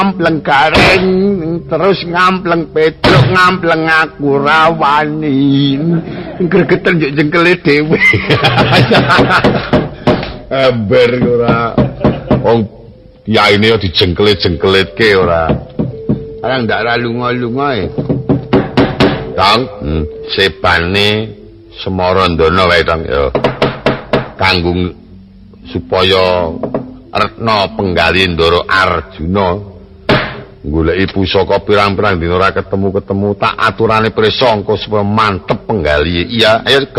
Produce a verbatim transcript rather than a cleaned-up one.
ngampleng garing terus ngampleng Petruk ngampleng aku rawani gregeten yo jengkele dhewe ember ora wong yaine yo dijengkelit-jengkelitke ora arang ndak ra lunga-lunga e Tang hmm, sebane Semarandana wae Tang yo kanggo supaya Retna penggali Ndara Arjuna goleki pusaka pirang-pirang dina ora ketemu-ketemu tak aturane presangka supaya mantep penggali iya ayo